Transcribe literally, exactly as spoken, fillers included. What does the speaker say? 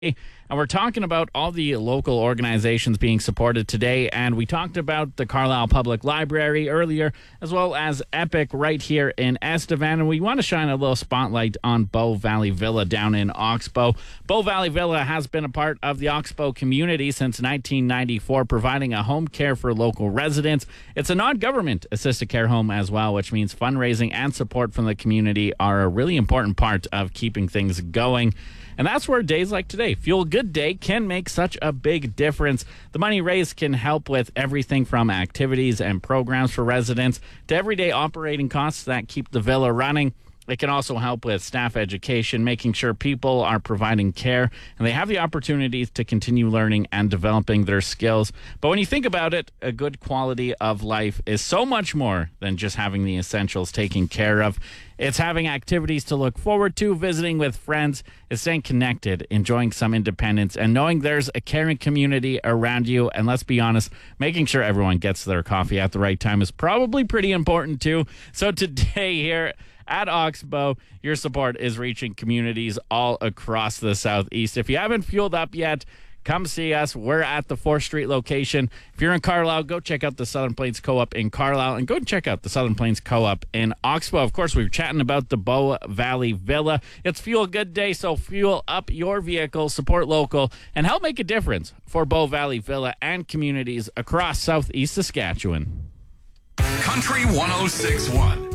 And we're talking about all the local organizations being supported today. And we talked about the Carlisle Public Library earlier, as well as Epic right here in Estevan. And we want to shine a little spotlight on Bow Valley Villa down in Oxbow. Bow Valley Villa has been a part of the Oxbow community since nineteen ninety-four, providing a home care for local residents. It's a non-government assisted care home as well, which means fundraising and support from the community are a really important part of keeping things going. And that's where days like today, Fuel Good Day, can make such a big difference. The money raised can help with everything from activities and programs for residents to everyday operating costs that keep the villa running. It can also help with staff education, making sure people are providing care and they have the opportunities to continue learning and developing their skills. But when you think about it, a good quality of life is so much more than just having the essentials taken care of. It's having activities to look forward to, visiting with friends, it's staying connected, enjoying some independence, and knowing there's a caring community around you. And let's be honest, making sure everyone gets their coffee at the right time is probably pretty important too. So today here at Oxbow, your support is reaching communities all across the Southeast. If you haven't fueled up yet, come see us. We're at the fourth Street location. If you're in Carlisle, go check out the Southern Plains Co-op in Carlisle and go and check out the Southern Plains Co-op in Oxbow. Of course, we were chatting about the Bow Valley Villa. It's Fuel Good Day, so fuel up your vehicle, support local, and help make a difference for Bow Valley Villa and communities across Southeast Saskatchewan. Country one oh six point one.